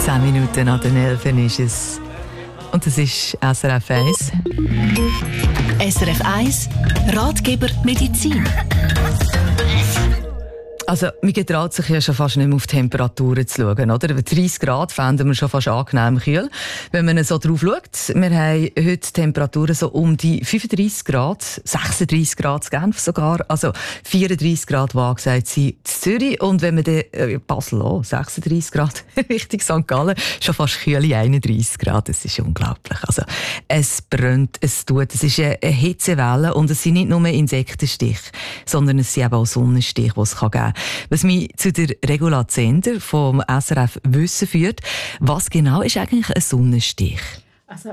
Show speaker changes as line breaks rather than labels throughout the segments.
10 Minuten nach den 11 ist es. Und das ist SRF 1.
SRF 1, Ratgeber Medizin.
Also, man getraut sich ja schon fast nicht mehr auf die Temperaturen zu schauen, oder? 30 Grad fänden wir schon fast angenehm kühl. Wenn man so drauf schaut, wir haben heute Temperaturen so um die 35 Grad, 36 Grad in Genf sogar, also 34 Grad war gesagt sie in Zürich. Und wenn man dann, Basel auch, 36 Grad, Richtung St. Gallen, schon fast kühle 31 Grad, das ist unglaublich. Also, es brennt, es tut, es ist eine Hitzewelle und es sind nicht nur Insektenstiche, sondern es sind eben auch Sonnenstiche, die es geben kann. Was mich zu der Regula Zehnder vom SRF Wissen führt, was genau ist eigentlich ein Sonnenstich?
Also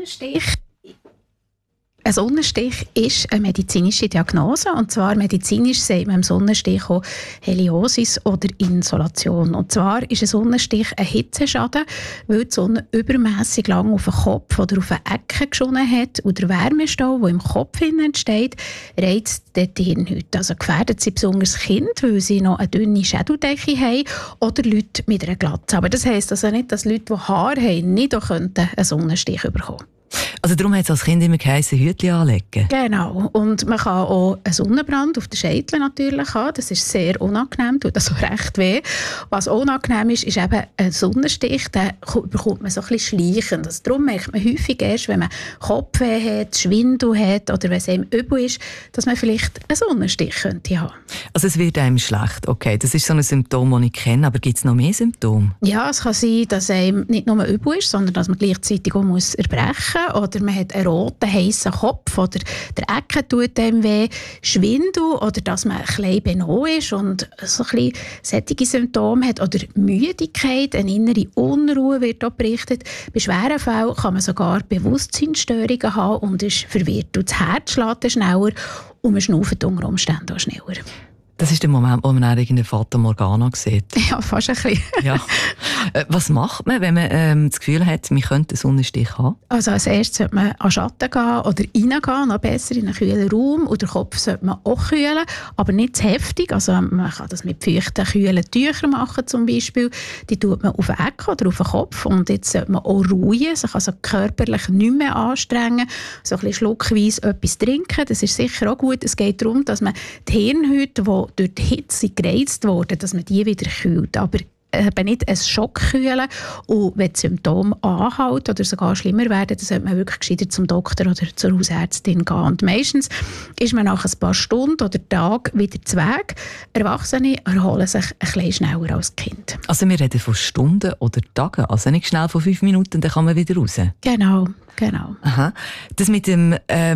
ein Sonnenstich ist eine medizinische Diagnose. Und zwar medizinisch sagt man im Sonnenstich auch Heliosis oder Insolation. Und zwar ist ein Sonnenstich ein Hitzeschaden, weil die Sonne übermässig lang auf den Kopf oder auf eine Ecke geschonnen hat und der Wärmestau, der im Kopf entsteht, reizt die Hirnhaut. Also gefährdet sie besonders Kinder, weil sie noch eine dünne Schädeldecke haben, oder Leute mit einer Glatze. Aber das heisst also nicht, dass Leute, die Haare haben, nicht auch einen Sonnenstich bekommen könnten.
Also darum hat es als Kind immer geheißen, Hütchen anlegen.
Genau. Und man kann auch einen Sonnenbrand auf den Scheitel natürlich haben. Das ist sehr unangenehm, tut das auch recht weh. Was unangenehm ist eben ein Sonnenstich, den bekommt man so ein bisschen schleichend. Also darum merkt man häufig erst, wenn man Kopfweh hat, Schwindel hat oder wenn es einem übel ist, dass man vielleicht einen Sonnenstich könnte haben.
Also es wird einem schlecht, okay. Das ist so ein Symptom, das ich kenne, aber gibt es noch mehr Symptome?
Ja, es kann sein, dass einem nicht nur übel ist, sondern dass man gleichzeitig auch erbrechen muss. Oder man hat einen roten, heissen Kopf oder der Ecke tut einem weh, Schwindel oder dass man ein bisschen benau ist und so ein bisschen solche Symptome hat oder Müdigkeit, eine innere Unruhe wird auch berichtet. Bei schweren Fällen kann man sogar Bewusstseinsstörungen haben und ist verwirrt. Und das Herz schlägt schneller und man schnauft unter Umständen auch schneller.
Das ist der Moment, wo man irgendeine Fata Morgana sieht.
Ja, fast ein bisschen.
Ja. Was macht man, wenn man das Gefühl hat, man könnte einen Sonnenstich haben?
Also als erstes sollte man an Schatten gehen oder reingehen, noch besser in einen kühlen Raum. Und den Kopf sollte man auch kühlen, aber nicht zu heftig. Also man kann das mit feuchten, kühlen Tüchern machen zum Beispiel. Die tut man auf den Ecke oder auf den Kopf. Und jetzt sollte man auch ruhen, sich also körperlich nicht mehr anstrengen. So ein bisschen schluckweise etwas trinken, das ist sicher auch gut. Es geht darum, dass man die Hirnhaut, die durch die Hitze gereizt wurde, dass man die wieder kühlt. Aber eben nicht einen Schock kühlen. Und wenn die Symptome anhalten oder sogar schlimmer werden, dann sollte man wirklich gescheiter zum Doktor oder zur Hausärztin gehen. Und meistens ist man nach ein paar Stunden oder Tagen wieder zu Weg. Erwachsene erholen sich ein bisschen schneller als Kind.
Also wir reden von Stunden oder Tagen, also nicht schnell von 5 Minuten, dann kann man wieder raus.
Genau.
Aha. Das mit dem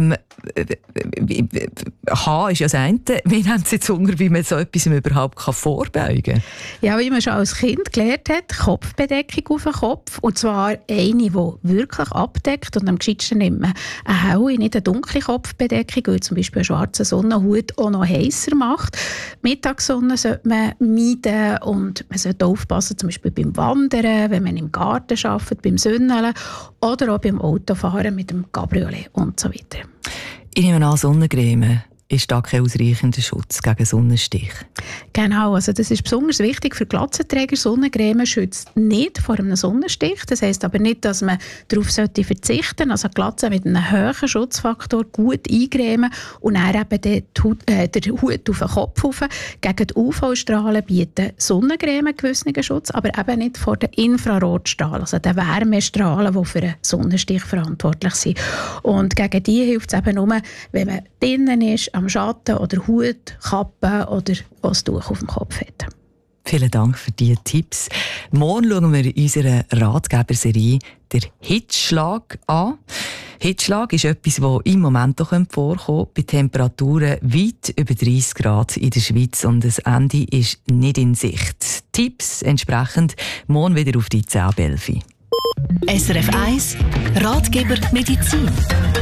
Haar ist ja das eine. Wir haben jetzt Hunger, wie man so etwas überhaupt vorbeugen kann.
Ja, wie man schon als Kind gelernt hat, Kopfbedeckung auf den Kopf. Und zwar eine, die wirklich abdeckt. Und am gescheitsten nimmt man eine helle, nicht eine dunkle Kopfbedeckung, weil zum Beispiel ein schwarzer Sonnenhut auch noch heißer macht. Mittagssonne sollte man meiden und man sollte aufpassen, zum Beispiel beim Wandern, wenn man im Garten arbeitet, beim Sonneneln oder auch beim Autofahren mit dem Cabriolet und so weiter.
Ich nehme an, Sonnencreme ist da kein ausreichender Schutz gegen Sonnenstich.
Genau, also das ist besonders wichtig für Glatzenträger. Sonnencreme schützt nicht vor einem Sonnenstich. Das heisst aber nicht, dass man darauf verzichten sollte. Also Glatze mit einem hohen Schutzfaktor gut eincremen und dann eben den Hut auf den Kopf rauf. Gegen die UV-Strahlen bieten Sonnencreme einen gewissen Schutz, aber eben nicht vor den Infrarotstrahlen, also den Wärmestrahlen, die für einen Sonnenstich verantwortlich sind. Und gegen die hilft es eben nur, wenn man drinnen ist, am Schatten oder Hut, Kappe oder was Tuch auf dem Kopf hat.
Vielen Dank für diese Tipps. Morgen schauen wir in unserer Ratgeberserie den Hitzschlag an. Hitzschlag ist etwas, das im Moment auch vorkommen könnte, bei Temperaturen weit über 30 Grad in der Schweiz und das Ende ist nicht in Sicht. Tipps entsprechend morgen wieder auf die 10 ab 11.
SRF 1, Ratgeber Medizin.